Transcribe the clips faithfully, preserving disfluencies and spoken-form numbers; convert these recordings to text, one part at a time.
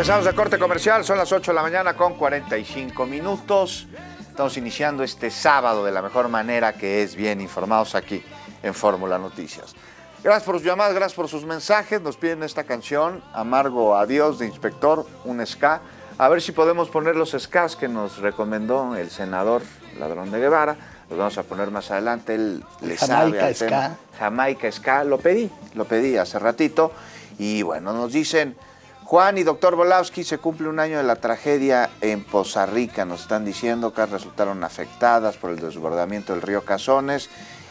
Regresamos de corte comercial, son las ocho de la mañana con cuarenta y cinco minutos. Estamos iniciando este sábado de la mejor manera, que es bien informados aquí en Fórmula Noticias. Gracias por sus llamadas, gracias por sus mensajes. Nos piden esta canción, Amargo Adiós, de Inspector, un ska. A ver si podemos poner los skas que nos recomendó el senador Ladrón de Guevara. Los vamos a poner más adelante. Él le sabe al tema. Jamaica Ska. Lo pedí, lo pedí hace ratito. Y bueno, nos dicen... Juan y doctor Volowski, se cumple un año de la tragedia en Poza Rica. Nos están diciendo que resultaron afectadas por el desbordamiento del río Cazones.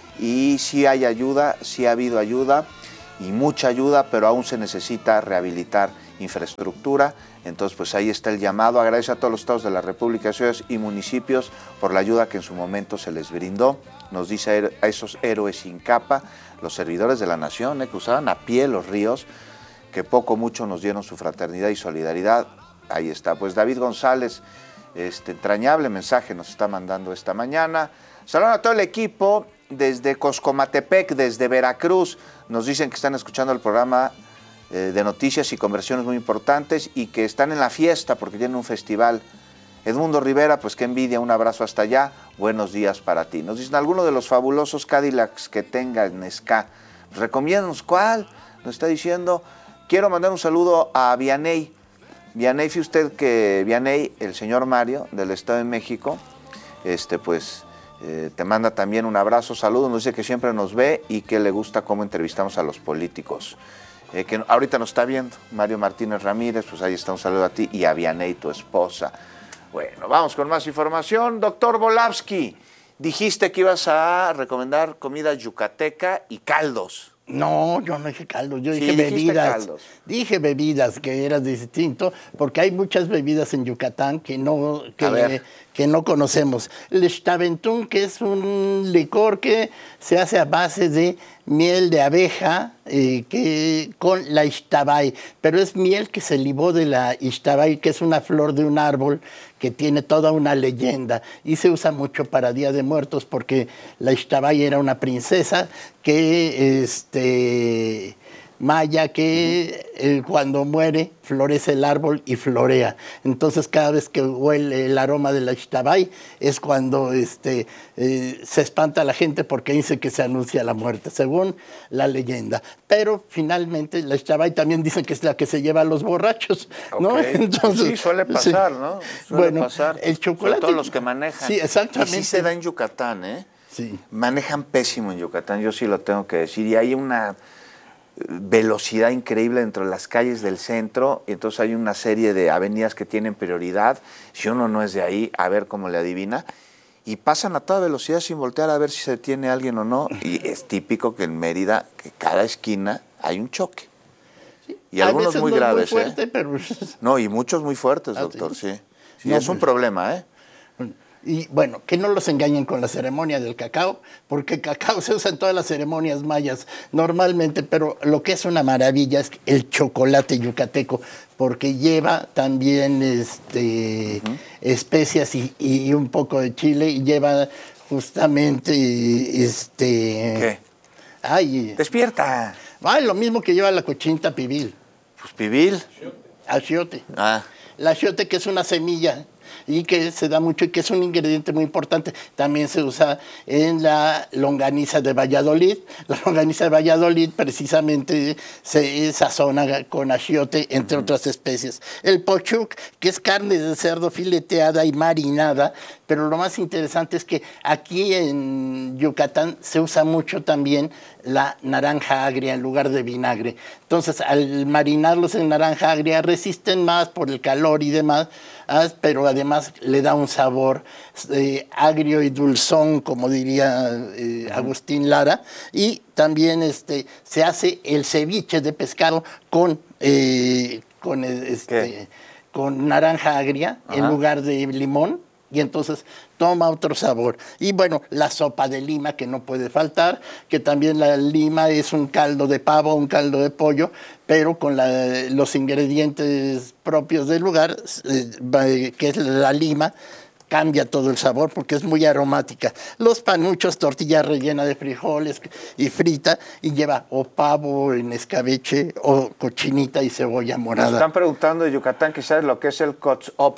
Y sí hay ayuda, sí ha habido ayuda y mucha ayuda, pero aún se necesita rehabilitar infraestructura. Entonces, pues ahí está el llamado. Agradece a todos los estados de la República, ciudades y municipios por la ayuda que en su momento se les brindó. Nos dice a esos héroes sin capa, los servidores de la nación, eh, que usaban a pie los ríos, que poco mucho nos dieron su fraternidad y solidaridad. Ahí está. Pues David González, este entrañable mensaje nos está mandando esta mañana. Saludos a todo el equipo desde Coscomatepec, desde Veracruz. Nos dicen que están escuchando el programa eh, de noticias y conversiones muy importantes y que están en la fiesta porque tienen un festival. Edmundo Rivera, pues qué envidia, un abrazo hasta allá. Buenos días para ti. Nos dicen algunos de los fabulosos Cadillacs que tenga en ska. Recomiéndanos cuál. Nos está diciendo... Quiero mandar un saludo a Vianey. Vianey, fíjese usted que Vianey, el señor Mario, del Estado de México, este, pues eh, te manda también un abrazo, saludo, nos dice que siempre nos ve y que le gusta cómo entrevistamos a los políticos. Eh, que ahorita nos está viendo, Mario Martínez Ramírez, pues ahí está un saludo a ti y a Vianey, tu esposa. Bueno, vamos con más información. Doctor Volowski, dijiste que ibas a recomendar comida yucateca y caldos. No, yo no dije caldos, yo sí, dije bebidas. Caldos. Dije bebidas, que era distinto, porque hay muchas bebidas en Yucatán que no, que, que no conocemos. El Xtaventún, que es un licor que se hace a base de miel de abeja eh, que, con la ixtabay, pero es miel que se libó de la ixtabay, que es una flor de un árbol que tiene toda una leyenda y se usa mucho para Día de Muertos porque la ixtabay era una princesa que este maya que eh, cuando muere florece el árbol y florea. Entonces cada vez que huele el aroma de la ixtabay es cuando este, eh, se espanta a la gente porque dice que se anuncia la muerte, según la leyenda. Pero finalmente la ixtabay también dicen que es la que se lleva a los borrachos, ¿no? Okay. Entonces, sí, suele pasar, sí. ¿no? Suele bueno, pasar. El chocolate. Sobre todo los que manejan. Sí, exactamente. Y sí se da en Yucatán, ¿eh? Sí. Manejan pésimo en Yucatán, yo sí lo tengo que decir. Y hay una velocidad increíble dentro de las calles del centro, y entonces hay una serie de avenidas que tienen prioridad. Si uno no es de ahí, a ver cómo le adivina. Y pasan a toda velocidad sin voltear a ver si se detiene alguien o no. Y es típico que en Mérida, que cada esquina hay un choque. Sí. Y algunos muy no graves, muy fuerte, ¿eh? Pero... No, y muchos muy fuertes, doctor, sí. Sí, sí no, es un problema, ¿eh? Y bueno, que no los engañen con la ceremonia del cacao, porque el cacao se usa en todas las ceremonias mayas normalmente, pero lo que es una maravilla es el chocolate yucateco, porque lleva también este, uh-huh. especias y, y un poco de chile, y lleva justamente este... ¿Qué? Ay, ¡despierta! Ay, lo mismo que lleva la cochinita pibil. Pues pibil. Achiote. Ah. La achiote, que es una semilla y que se da mucho y que es un ingrediente muy importante. También se usa en la longaniza de Valladolid. La longaniza de Valladolid precisamente se sazona con achiote, entre uh-huh. otras especies. El pochuc, que es carne de cerdo fileteada y marinada, pero lo más interesante es que aquí en Yucatán se usa mucho también la naranja agria en lugar de vinagre. Entonces, al marinarlos en naranja agria, resisten más por el calor y demás, pero además le da un sabor eh, agrio y dulzón, como diría eh, uh-huh. Agustín Lara. Y también este, se hace el ceviche de pescado con, eh, con, este, con naranja agria uh-huh. en lugar de limón. Y entonces toma otro sabor. Y bueno, la sopa de lima, que no puede faltar, que también la lima es un caldo de pavo, un caldo de pollo, pero con la, los ingredientes propios del lugar, eh, que es la lima, cambia todo el sabor porque es muy aromática. Los panuchos, tortilla rellena de frijoles y frita, y lleva o pavo en escabeche o cochinita y cebolla morada. Nos están preguntando de Yucatán que sabes lo que es el kotzop.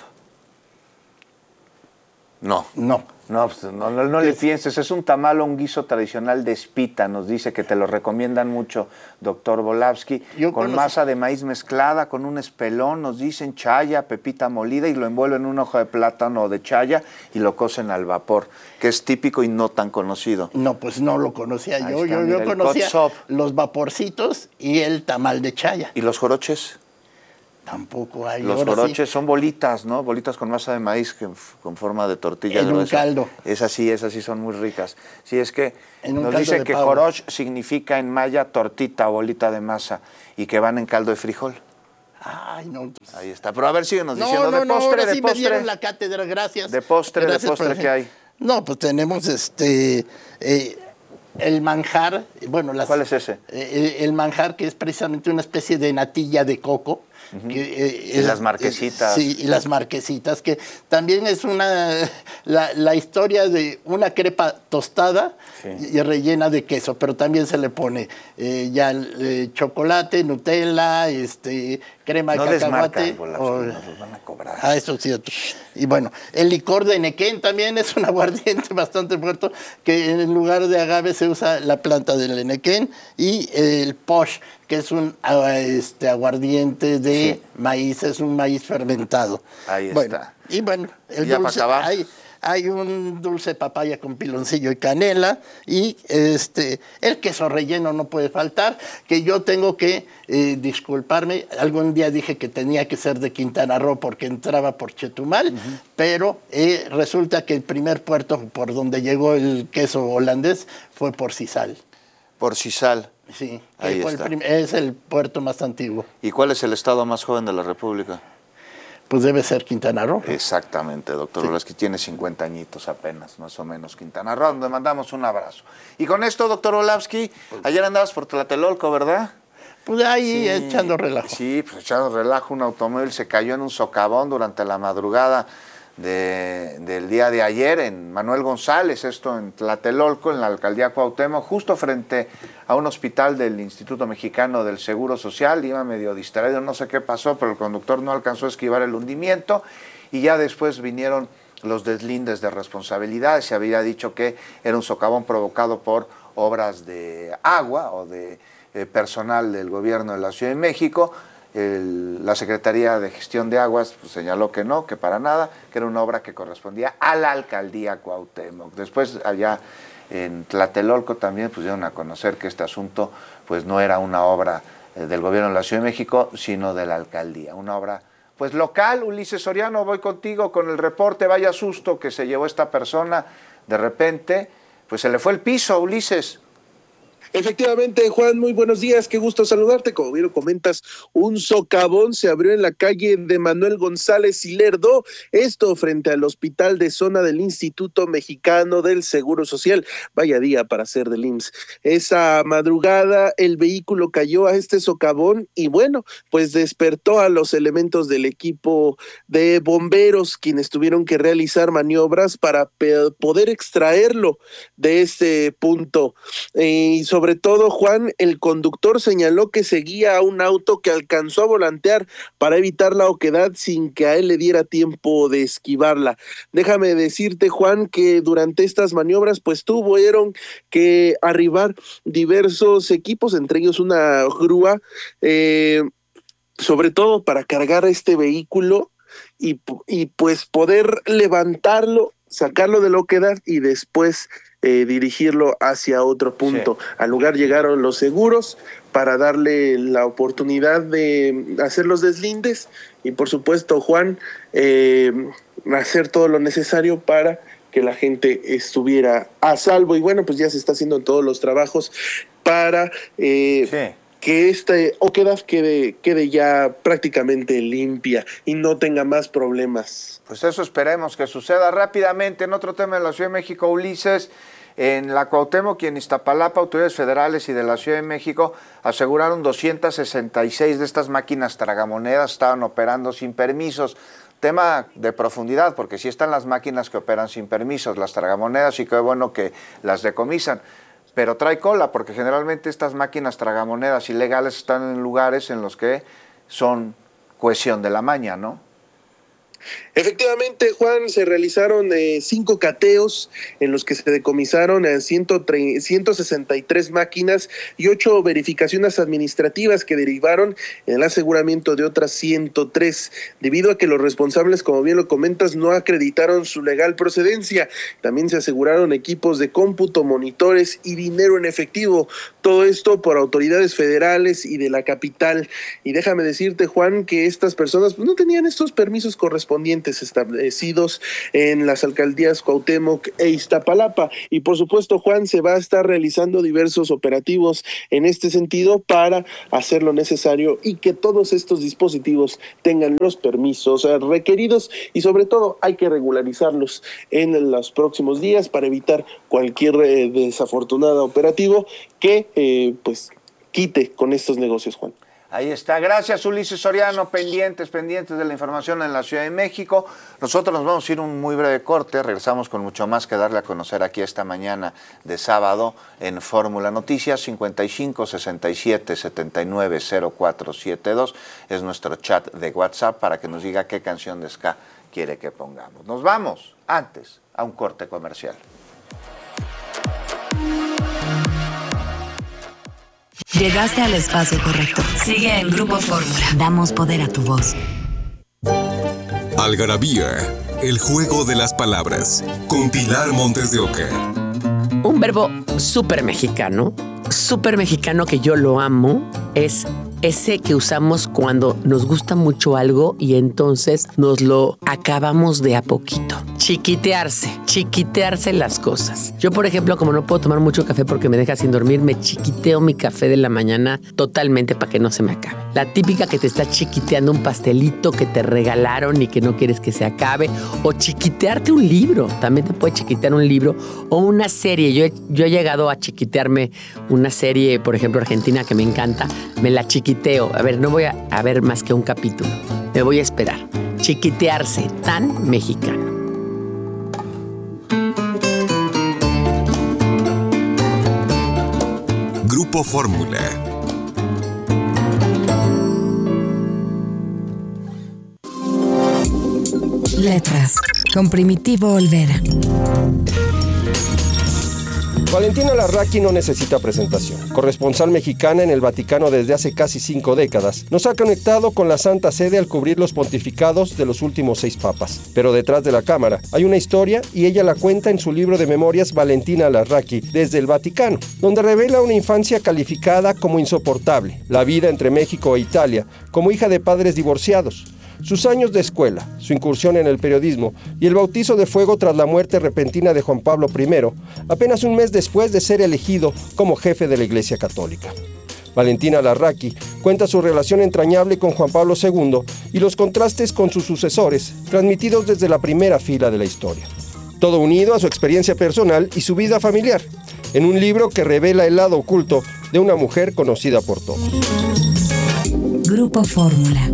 No. No. No, pues, no, no, no le pienses, es un tamal o un guiso tradicional de espita, nos dice que te lo recomiendan mucho, doctor Volavsky, con conozco. masa de maíz mezclada, con un espelón, nos dicen chaya, pepita molida, y lo envuelven en un hoja de plátano o de chaya y lo cocen al vapor, que es típico y no tan conocido. No, pues no lo conocía Ahí yo, está, yo, mira, yo el conocía kotzop. los vaporcitos y el tamal de chaya. ¿Y los joroches? Tampoco hay. Los ahora joroches sí. son bolitas, ¿no? Bolitas con masa de maíz que, con forma de tortilla En un gruesa. caldo. Esas sí, esas sí son muy ricas. Sí, es que En un nos caldo dicen de que pavo. joroch significa en maya tortita o bolita de masa y que van en caldo de frijol. Ay, no. Ahí está. Pero a ver, síguenos No, diciendo no, de no, postre, ahora de sí me postre. dieron la cátedra, gracias. De postre, Gracias de postre, por- ¿qué hay? No, pues tenemos este eh, el manjar, bueno, las, ¿Cuál es ese? eh, el manjar, que es precisamente una especie de natilla de coco. Que, eh, Y es- las marquesitas. eh, sí, y las marquesitas, que también es una la, la historia de una crepa tostada Sí. y, y rellena de queso, pero también se le pone eh, ya eh, chocolate, Nutella, este, crema No de cacahuate. desmarcan, Volavsky, o- nos los van a cobrar. Ah, eso es cierto. Y bueno, el licor de Nequén también es un aguardiente bastante fuerte, que en lugar de agave se usa la planta del Enequén, y el posh, que es un ah, este, aguardiente de Sí. maíz, es un maíz fermentado. Ahí Bueno, está. y bueno, el ¿Y ya para dulce, acabar? hay, hay un dulce papaya con piloncillo y canela, y este el queso relleno no puede faltar, que yo tengo que eh, disculparme, algún día dije que tenía que ser de Quintana Roo porque entraba por Chetumal, pero eh, resulta que el primer puerto por donde llegó el queso holandés fue por Sisal. Por Sisal. Sí, que Ahí fue el está. prim- es el puerto más antiguo. ¿Y cuál es el estado más joven de la República? Pues debe ser Quintana Roo. Exactamente, doctor Sí. Volavsky, tiene cincuenta añitos apenas, más o menos, Quintana Roo, donde mandamos un abrazo. Y con esto, doctor Volavsky, ayer andabas por Tlatelolco, ¿verdad? Pues ahí Sí, echando relajo. Sí, pues echando relajo, un automóvil se cayó en un socavón durante la madrugada de- del día de ayer en Manuel González, esto en Tlatelolco, en la alcaldía Cuauhtémoc, justo frente a un hospital del Instituto Mexicano del Seguro Social. Iba medio distraído, no sé qué pasó, pero el conductor no alcanzó a esquivar el hundimiento y ya después vinieron los deslindes de responsabilidad. Se había dicho que era un socavón provocado por obras de agua o de eh, personal del gobierno de la Ciudad de México. El- la Secretaría de Gestión de Aguas pues, señaló que no, que para nada, que era una obra que correspondía a la alcaldía Cuauhtémoc. Después allá en Tlatelolco también pues, dieron a conocer que este asunto pues no era una obra eh, del gobierno de la Ciudad de México, sino de la alcaldía, una obra pues local. Ulises Soriano, voy contigo con el reporte. Vaya susto que se llevó esta persona, de repente pues se le fue el piso, Ulises. Efectivamente, Juan, muy buenos días, qué gusto saludarte. Como bien lo comentas, un socavón se abrió en la calle de Manuel González y Lerdo, esto frente al hospital de zona del Instituto Mexicano del Seguro Social. Vaya día para ser del I M S S. Esa madrugada el vehículo cayó a este socavón y bueno, pues despertó a los elementos del equipo de bomberos, quienes tuvieron que realizar maniobras para pe- poder extraerlo de este punto. Eh, y sobre todo, Juan, el conductor señaló que seguía a un auto que alcanzó a volantear para evitar la oquedad sin que a él le diera tiempo de esquivarla. Déjame decirte, Juan, que durante estas maniobras pues tuvieron que arribar diversos equipos, entre ellos una grúa, eh, sobre todo para cargar este vehículo y, y pues poder levantarlo, sacarlo de la oquedad y después eh, dirigirlo hacia otro punto. Sí. Al lugar llegaron los seguros para darle la oportunidad de hacer los deslindes y por supuesto, Juan, eh, hacer todo lo necesario para que la gente estuviera a salvo. Y bueno, pues ya se está haciendo todos los trabajos para eh, sí. que esta oquedad quede, quede ya prácticamente limpia y no tenga más problemas. Pues eso esperemos que suceda rápidamente. En otro tema de la Ciudad de México, Ulises, en la Cuauhtémoc y en Iztapalapa, autoridades federales y de la Ciudad de México aseguraron doscientas sesenta y seis de estas máquinas tragamonedas estaban operando sin permisos. tema de profundidad, porque sí están las máquinas que operan sin permisos, las tragamonedas, y qué bueno que las decomisan. Pero trae cola, porque generalmente estas máquinas tragamonedas ilegales están en lugares en los que son cohesión de la maña, ¿no? Efectivamente, Juan, se realizaron eh, cinco cateos en los que se decomisaron a ciento sesenta y tres máquinas y ocho verificaciones administrativas que derivaron en el aseguramiento de otras ciento tres, debido a que los responsables, como bien lo comentas, no acreditaron su legal procedencia. También se aseguraron equipos de cómputo, monitores y dinero en efectivo. Todo esto por autoridades federales y de la capital. Y déjame decirte, Juan, que estas personas pues, no tenían estos permisos correspondientes establecidos en las alcaldías Cuauhtémoc e Iztapalapa. Y por supuesto, Juan, se va a estar realizando diversos operativos en este sentido para hacer lo necesario y que todos estos dispositivos tengan los permisos requeridos, y sobre todo hay que regularizarlos en los próximos días para evitar cualquier eh, desafortunado operativo que eh, pues quite con estos negocios, Juan. Ahí está. Gracias, Ulises Soriano. Pendientes, pendientes de la información en la Ciudad de México. Nosotros nos vamos a ir un muy breve corte. Regresamos con mucho más que darle a conocer aquí esta mañana de sábado en Fórmula Noticias. cincuenta y cinco, sesenta y siete, setenta y nueve, cero cuatro siete dos es nuestro chat de WhatsApp para que nos diga qué canción de ska quiere que pongamos. Nos vamos antes a un corte comercial. Llegaste al espacio correcto. Sigue en Grupo Fórmula. Damos poder a tu voz. Algarabía, el juego de las palabras, con Pilar Montes de Oca. Un verbo súper mexicano, súper mexicano que yo lo amo, es ese que usamos cuando nos gusta mucho algo y entonces nos lo acabamos de a poquito. Chiquitearse, chiquitearse las cosas. Yo, por ejemplo, como no puedo tomar mucho café porque me deja sin dormir, me chiquiteo mi café de la mañana totalmente para que no se me acabe. La típica que te está chiquiteando un pastelito que te regalaron y que no quieres que se acabe, o chiquitearte un libro. También te puede chiquitear un libro o una serie. Yo he, yo he llegado a chiquitearme una serie, por ejemplo, argentina, que me encanta. Me la chiquiteo. A ver, no voy a, a ver más que un capítulo. Me voy a esperar. Chiquitearse, tan mexicano. Grupo Fórmula. Letras, con Primitivo Olvera. Valentina Larraqui no necesita presentación. Corresponsal mexicana en el Vaticano desde hace casi cinco décadas, nos ha conectado con la Santa Sede al cubrir los pontificados de los últimos seis papas. Pero detrás de la cámara hay una historia y ella la cuenta en su libro de memorias Valentina Larraqui desde el Vaticano, donde revela una infancia calificada como insoportable, la vida entre México e Italia, como hija de padres divorciados, sus años de escuela, su incursión en el periodismo y el bautizo de fuego tras la muerte repentina de Juan Pablo primero, apenas un mes después de ser elegido como jefe de la Iglesia Católica. Valentina Larraqui cuenta su relación entrañable con Juan Pablo segundo y los contrastes con sus sucesores, transmitidos desde la primera fila de la historia. Todo unido a su experiencia personal y su vida familiar, en un libro que revela el lado oculto de una mujer conocida por todos. Grupo Fórmula.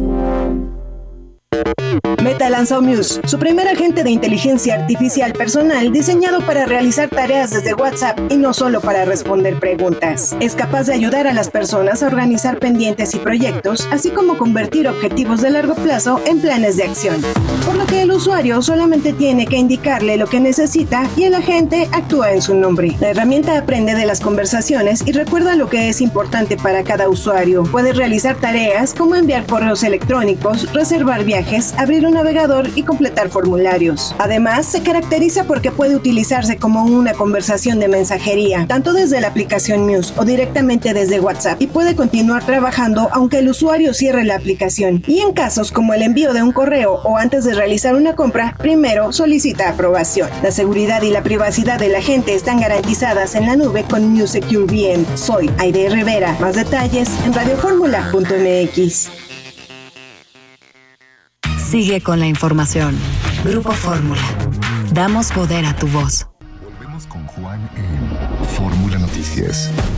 Meta lanzó Muse, su primer agente de inteligencia artificial personal diseñado para realizar tareas desde WhatsApp y no solo para responder preguntas. Es capaz de ayudar a las personas a organizar pendientes y proyectos, así como convertir objetivos de largo plazo en planes de acción. Por lo que el usuario solamente tiene que indicarle lo que necesita y el agente actúa en su nombre. La herramienta aprende de las conversaciones y recuerda lo que es importante para cada usuario. Puede realizar tareas como enviar correos electrónicos, reservar viajes, abrir un navegador y completar formularios. Además, se caracteriza porque puede utilizarse como una conversación de mensajería, tanto desde la aplicación Muse o directamente desde WhatsApp, y puede continuar trabajando aunque el usuario cierre la aplicación. Y en casos como el envío de un correo o antes de realizar una compra, primero solicita aprobación. La seguridad y la privacidad del agente están garantizadas en la nube con Muse Secure V M. Soy Aide Rivera. Más detalles en radioformula punto m x. Sigue con la información. Grupo Fórmula. Damos poder a tu voz. Volvemos con Juan en Fórmula Noticias.